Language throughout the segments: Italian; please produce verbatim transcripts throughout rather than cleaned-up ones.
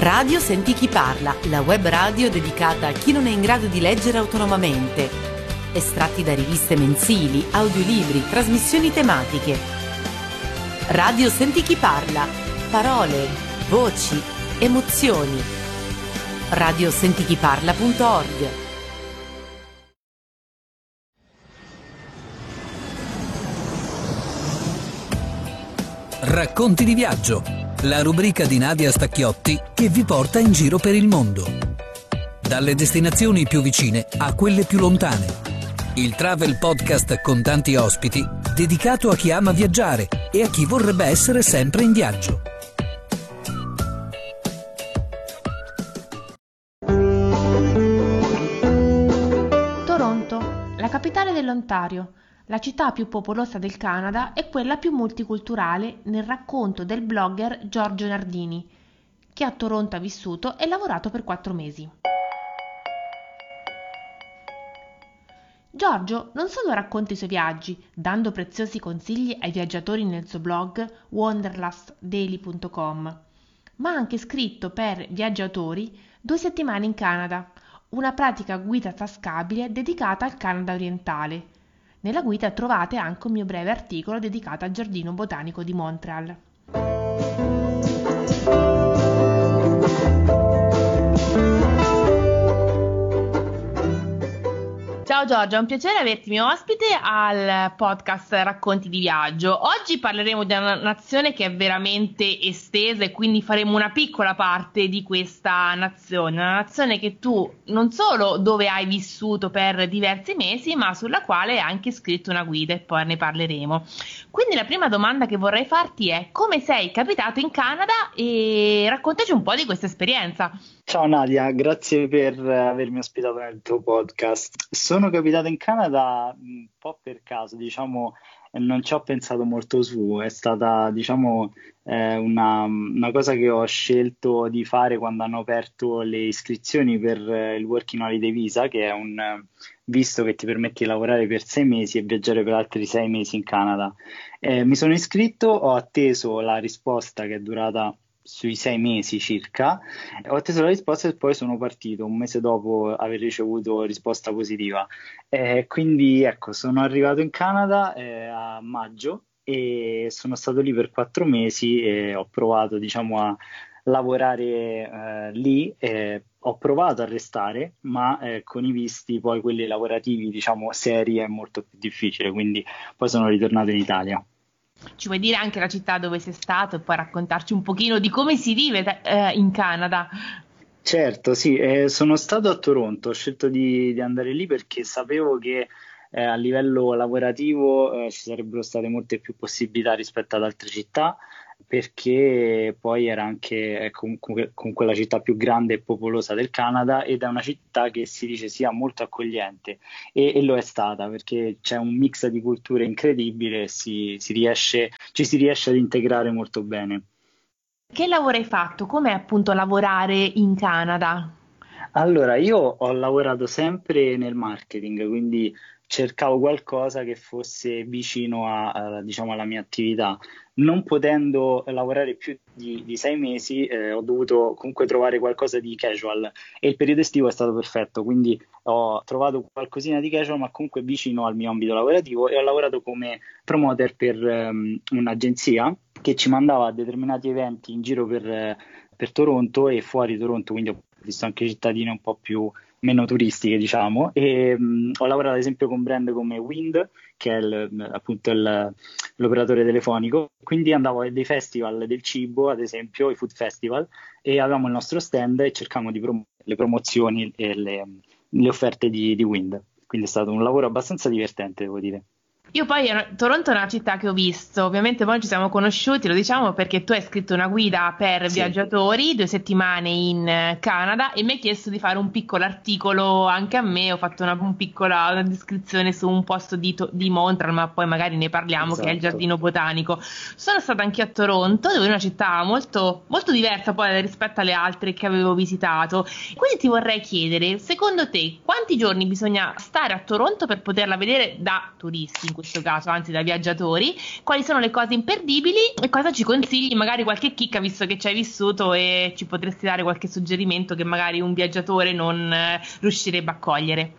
Radio Senti Chi Parla, la web radio dedicata a chi non è in grado di leggere autonomamente. Estratti da riviste mensili, audiolibri, trasmissioni tematiche. Radio Senti Chi Parla, parole, voci, emozioni. radio senti chi parla punto org. Racconti di viaggio, la rubrica di Nadia Stacchiotti che vi porta in giro per il mondo. Dalle destinazioni più vicine a quelle più lontane. Il travel podcast con tanti ospiti, dedicato a chi ama viaggiare e a chi vorrebbe essere sempre in viaggio. Toronto, la capitale dell'Ontario. La città più popolosa del Canada e quella più multiculturale nel racconto del blogger Giorgio Nardini, che a Toronto ha vissuto e lavorato per quattro mesi. Giorgio non solo racconta i suoi viaggi, dando preziosi consigli ai viaggiatori nel suo blog wanderlust daily punto com, ma ha anche scritto per Viaggiatori Due settimane in Canada, una pratica guida tascabile dedicata al Canada orientale. Nella guida trovate anche un mio breve articolo dedicato al Giardino Botanico di Montreal. Ciao Giorgio, è un piacere averti mio ospite al podcast Racconti di Viaggio. Oggi parleremo di una nazione che è veramente estesa e quindi faremo una piccola parte di questa nazione, una nazione che tu non solo dove hai vissuto per diversi mesi, ma sulla quale hai anche scritto una guida e poi ne parleremo. Quindi la prima domanda che vorrei farti è: come sei capitato in Canada e raccontaci un po' di questa esperienza. Ciao Nadia, grazie per avermi ospitato nel tuo podcast. Sono capitato in Canada un po' per caso, diciamo, non ci ho pensato molto su, è stata, diciamo, eh, una, una cosa che ho scelto di fare quando hanno aperto le iscrizioni per eh, il Working Holiday Visa, che è un eh, visto che ti permette di lavorare per sei mesi e viaggiare per altri sei mesi in Canada. Eh, mi sono iscritto, ho atteso la risposta che è durata sui sei mesi circa, ho atteso la risposta e poi sono partito un mese dopo aver ricevuto risposta positiva. Eh, quindi ecco, sono arrivato in Canada eh, a maggio e sono stato lì per quattro mesi e ho provato, diciamo, a lavorare eh, lì. Eh, ho provato a restare, ma eh, con i visti poi quelli lavorativi, diciamo, seri è molto più difficile, quindi poi sono ritornato in Italia. Ci vuoi dire anche la città dove sei stato e poi raccontarci un pochino di come si vive eh, in Canada? Certo, sì, eh, sono stato a Toronto, ho scelto di, di andare lì perché sapevo che eh, a livello lavorativo eh, ci sarebbero state molte più possibilità rispetto ad altre città, perché poi era anche eh, comunque, comunque la città più grande e popolosa del Canada ed è una città che si dice sia molto accogliente e, e lo è stata, perché c'è un mix di culture incredibile e si, si riesce, ci si riesce ad integrare molto bene. Che lavoro hai fatto? Com'è appunto lavorare in Canada? Allora, io ho lavorato sempre nel marketing, quindi cercavo qualcosa che fosse vicino a, a, diciamo, alla mia attività. Non potendo lavorare più di, di sei mesi, eh, ho dovuto comunque trovare qualcosa di casual e il periodo estivo è stato perfetto, quindi ho trovato qualcosina di casual ma comunque vicino al mio ambito lavorativo e ho lavorato come promoter per um, un'agenzia che ci mandava a determinati eventi in giro per, eh, per Toronto e fuori Toronto, quindi ho visto anche cittadine un po' più meno turistiche, diciamo, e mh, ho lavorato ad esempio con brand come Wind, che è il, appunto il, l'operatore telefonico, quindi andavo a dei festival del cibo, ad esempio i food festival, e avevamo il nostro stand e cercavamo di promuovere le promozioni e le, le offerte di, di Wind, quindi è stato un lavoro abbastanza divertente, devo dire. Io poi, Toronto è una città che ho visto, ovviamente poi ci siamo conosciuti, lo diciamo perché tu hai scritto una guida per Sì. viaggiatori, due settimane in Canada, e mi hai chiesto di fare un piccolo articolo anche a me, ho fatto una un piccola una descrizione su un posto di, di Montreal, ma poi magari ne parliamo, esatto, che è il Giardino Botanico. Sono stata anche a Toronto, dove è una città molto, molto diversa poi rispetto alle altre che avevo visitato, quindi ti vorrei chiedere, secondo te, quanti giorni bisogna stare a Toronto per poterla vedere da turisti in questo caso, anzi da viaggiatori, quali sono le cose imperdibili e cosa ci consigli, magari qualche chicca visto che ci hai vissuto e ci potresti dare qualche suggerimento che magari un viaggiatore non eh, riuscirebbe a cogliere.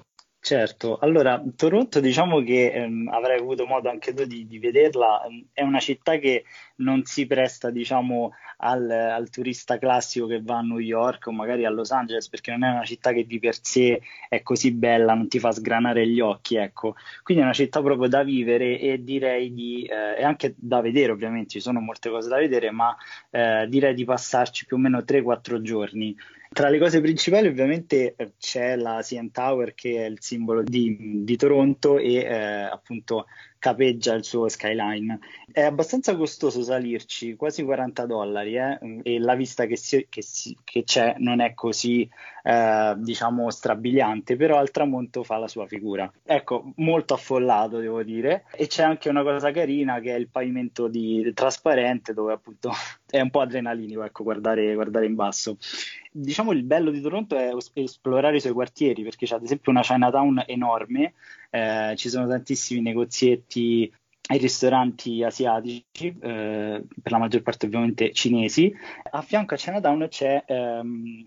Certo, allora Toronto diciamo che ehm, avrai avuto modo anche tu di, di vederla, ehm, è una città che non si presta diciamo al, al turista classico che va a New York o magari a Los Angeles, perché non è una città che di per sé è così bella, non ti fa sgranare gli occhi, ecco. Quindi è una città proprio da vivere e direi di, eh, e anche da vedere ovviamente, ci sono molte cose da vedere, ma eh, direi di passarci più o meno tre quattro giorni. Tra le cose principali ovviamente eh, c'è la C N Tower che è il simbolo di, di Toronto e eh, appunto capeggia il suo skyline. È abbastanza costoso salirci, quasi quaranta dollari, eh, e la vista che, si- che si- che c'è non è così eh, diciamo strabiliante, però al tramonto fa la sua figura. Ecco, molto affollato devo dire, e c'è anche una cosa carina che è il pavimento di- trasparente dove appunto è un po' adrenalinico, ecco, guardare, guardare in basso. Diciamo il bello di Toronto è es- esplorare i suoi quartieri, perché c'è ad esempio una Chinatown enorme, eh, ci sono tantissimi negozietti e ristoranti asiatici, eh, per la maggior parte ovviamente cinesi. A fianco a Chinatown c'è ehm,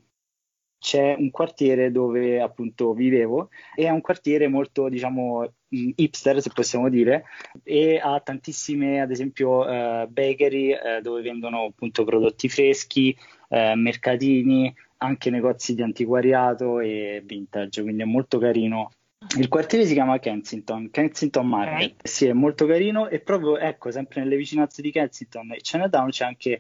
c'è un quartiere dove appunto vivevo e è un quartiere molto, diciamo, mh, hipster, se possiamo dire, e ha tantissime, ad esempio, eh, bakery eh, dove vendono appunto prodotti freschi, eh, mercatini, anche negozi di antiquariato e vintage, quindi è molto carino. Il quartiere si chiama Kensington, Kensington Ok. Market, sì, è molto carino e proprio, ecco, sempre nelle vicinanze di Kensington e Chinatown c'è anche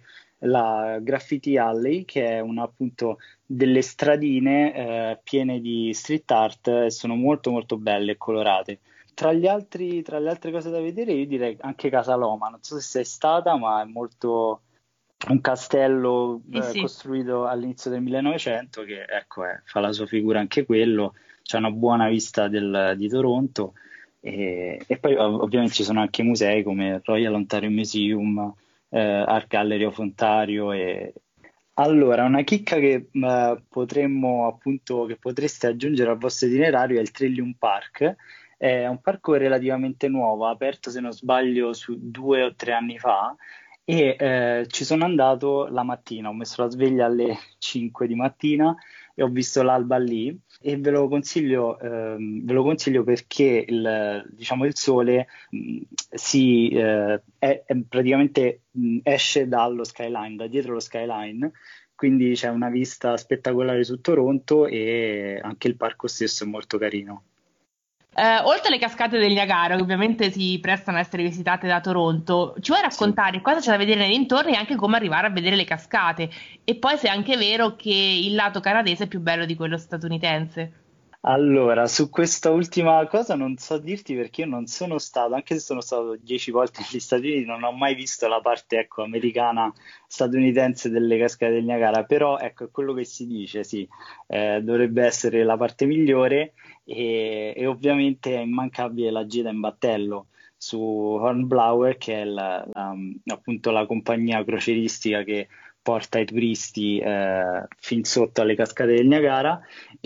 la Graffiti Alley, che è una, appunto delle stradine eh, piene di street art e sono molto molto belle e colorate. Tra gli altri, tra le altre cose da vedere, io direi anche Casa Loma, non so se sei stata, ma è molto un castello Sì, eh, sì. costruito all'inizio del millenovecento che ecco, eh, fa la sua figura anche quello, c'è una buona vista del- di Toronto e, e poi ov- ovviamente ci sono anche musei come il Royal Ontario Museum, eh, Art Gallery of Ontario e, allora, una chicca che eh, potremmo appunto che potreste aggiungere al vostro itinerario è il Trillium Park. È un parco relativamente nuovo, aperto se non sbaglio su due o tre anni fa e eh, ci sono andato la mattina, ho messo la sveglia alle cinque di mattina e ho visto l'alba lì e ve lo consiglio, ehm, ve lo consiglio perché il, diciamo, il sole mh, si, eh, è- è praticamente mh, esce dallo skyline, da dietro lo skyline, quindi c'è una vista spettacolare su Toronto e anche il parco stesso è molto carino. Eh, oltre alle cascate del Niagara, che ovviamente si prestano a essere visitate da Toronto, ci vuoi Sì. raccontare cosa c'è da vedere nei dintorni e anche come arrivare a vedere le cascate? E poi se è anche vero che il lato canadese è più bello di quello statunitense. Allora, su questa ultima cosa non so dirti perché io non sono stato, anche se sono stato dieci volte negli Stati Uniti, non ho mai visto la parte, ecco, americana, statunitense delle cascate del Niagara, però ecco, è quello che si dice, sì, eh, dovrebbe essere la parte migliore e, e ovviamente è immancabile la gita in battello su Hornblower, che è la- la- appunto la compagnia crocieristica che porta i turisti eh, fin sotto alle cascate del Niagara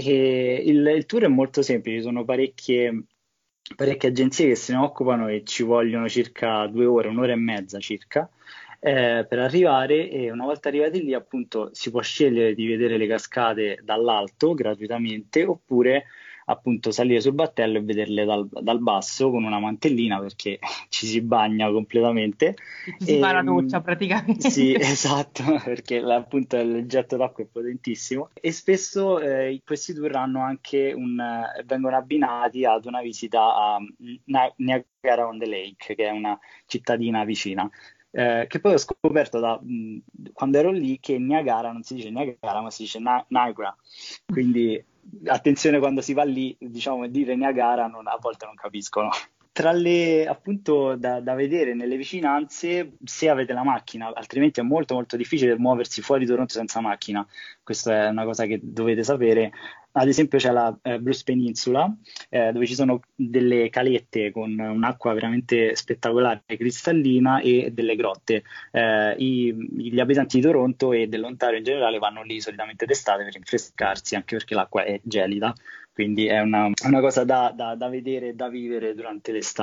e il, il tour è molto semplice, ci sono parecchie, parecchie agenzie che se ne occupano e ci vogliono circa due ore, un'ora e mezza circa, eh, per arrivare e una volta arrivati lì appunto si può scegliere di vedere le cascate dall'alto gratuitamente oppure appunto salire sul battello e vederle dal, dal basso con una mantellina perché ci si bagna completamente. Che ci si fa la Ehm, doccia sì, praticamente. esatto, perché la- appunto il getto d'acqua è potentissimo e spesso eh, questi tour hanno anche un, eh, vengono abbinati ad una visita a Na- Niagara on the Lake, che è una cittadina vicina. Eh, che poi ho scoperto da, mh, quando ero lì che Niagara non si dice Niagara, ma si dice Na- Niagara. Quindi attenzione quando si va lì, diciamo, dire Niagara non- a volte non capiscono. Tra le appunto da, da vedere nelle vicinanze, se avete la macchina, altrimenti è molto molto difficile muoversi fuori Toronto senza macchina. Questa è una cosa che dovete sapere. Ad esempio c'è la eh, Bruce Peninsula, eh, dove ci sono delle calette con un'acqua veramente spettacolare, cristallina e delle grotte. Eh, i- gli abitanti di Toronto e dell'Ontario in generale vanno lì solitamente d'estate per rinfrescarsi, anche perché l'acqua è gelida, quindi è una, una cosa da, da- da vedere e da vivere durante l'estate.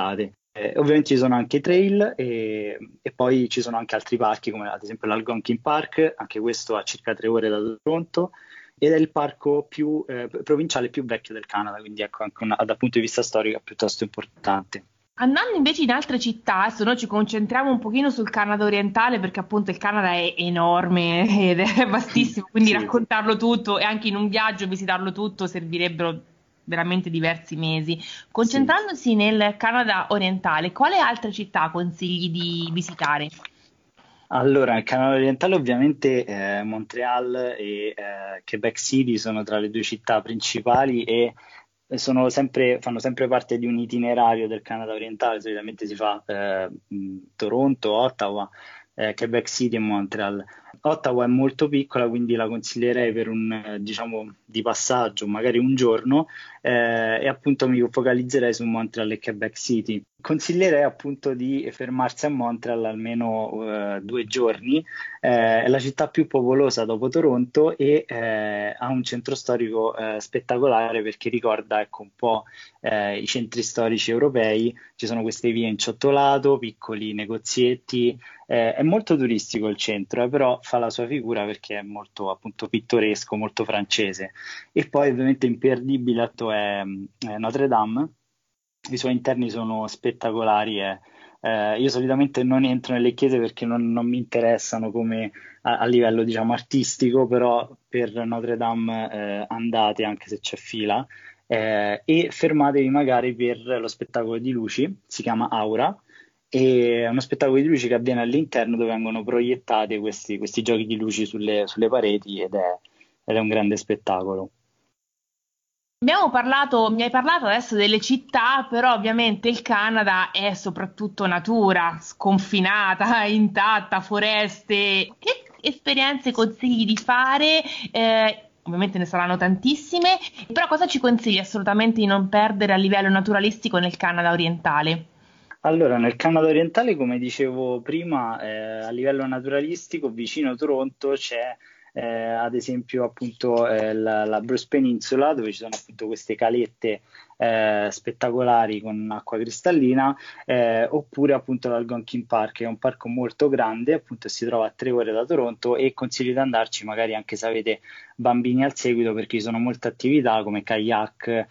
Eh, ovviamente ci sono anche i trail e, e poi ci sono anche altri parchi come ad esempio l'Algonquin Park, anche questo a circa tre ore da Toronto ed è il parco più eh, provinciale più vecchio del Canada, quindi ecco anche una, dal punto di vista storico è piuttosto importante. Andando invece in altre città, adesso noi ci concentriamo un pochino sul Canada orientale perché appunto il Canada è enorme ed è vastissimo, quindi Sì, raccontarlo tutto e anche in un viaggio visitarlo tutto servirebbero veramente diversi mesi. sì. Concentrandosi nel Canada orientale, quale altre città consigli di visitare? Allora, nel Canada orientale ovviamente eh, Montreal e eh, Quebec City sono tra le due città principali e e sono sempre, fanno sempre parte di un itinerario del Canada orientale, solitamente si fa eh, mh, Toronto, Ottawa, eh, Quebec City e Montreal. Ottawa è molto piccola, quindi la consiglierei per un, eh, diciamo, di passaggio, magari un giorno, eh, e appunto mi focalizzerei su Montreal e Quebec City. Consiglierei appunto di fermarsi a Montreal almeno eh, due giorni. Eh, è la città più popolosa dopo Toronto e eh, ha un centro storico eh, spettacolare perché ricorda ecco, un po' eh, i centri storici europei. Ci sono queste vie in ciottolato, piccoli negozietti. Eh, è molto turistico il centro, eh, però fa la sua figura perché è molto appunto pittoresco, molto francese. E poi ovviamente imperdibile atto è, è Notre Dame. I suoi interni sono spettacolari e eh, io solitamente non entro nelle chiese perché non, non mi interessano come a, a livello diciamo artistico, però per Notre Dame eh, andate anche se c'è fila eh, e fermatevi magari per lo spettacolo di luci, si chiama Aura. E è uno spettacolo di luci che avviene all'interno dove vengono proiettate questi, questi giochi di luci sulle, sulle pareti ed è, ed è un grande spettacolo. Abbiamo parlato, mi hai parlato adesso delle città, però ovviamente il Canada è soprattutto natura, sconfinata, intatta, foreste. Che esperienze consigli di fare? Eh, ovviamente ne saranno tantissime, però cosa ci consigli assolutamente di non perdere a livello naturalistico nel Canada orientale? Allora, nel Canada orientale, come dicevo prima, eh, a livello naturalistico, vicino a Toronto c'è eh, ad esempio appunto eh, la, la Bruce Peninsula, dove ci sono appunto queste calette eh, spettacolari con acqua cristallina, eh, oppure appunto l'Algonquin Park, che è un parco molto grande, appunto si trova a tre ore da Toronto e consiglio di andarci magari anche se avete bambini al seguito, perché ci sono molte attività come kayak eh,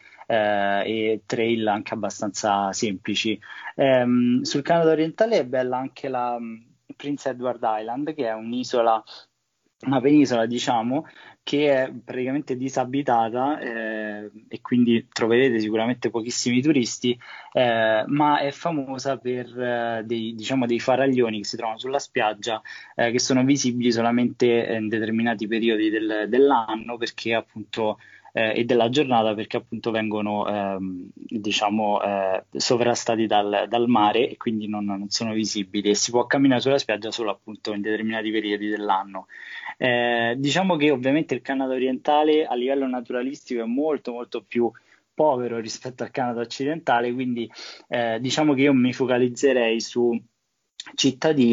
e trail anche abbastanza semplici. Ehm, sul Canada orientale è bella anche la mm, Prince Edward Island, che è un'isola, una penisola, diciamo, che è praticamente disabitata eh, e quindi troverete sicuramente pochissimi turisti, eh, ma è famosa per eh, dei, diciamo, dei faraglioni che si trovano sulla spiaggia, eh, che sono visibili solamente in determinati periodi del- dell'anno perché appunto eh, e della giornata perché appunto vengono ehm, diciamo eh, sovrastati dal, dal mare e quindi non, non sono visibili e si può camminare sulla spiaggia solo appunto in determinati periodi dell'anno. Eh, diciamo che ovviamente il Canada orientale a livello naturalistico è molto molto più povero rispetto al Canada occidentale, quindi eh, diciamo che io mi focalizzerei su cittadini